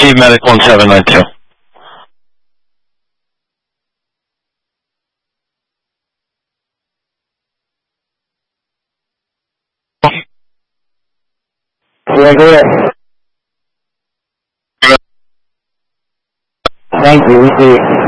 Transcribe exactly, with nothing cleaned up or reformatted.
Steve Medic one seven nine two. Clear, clear. Thank you, we see you.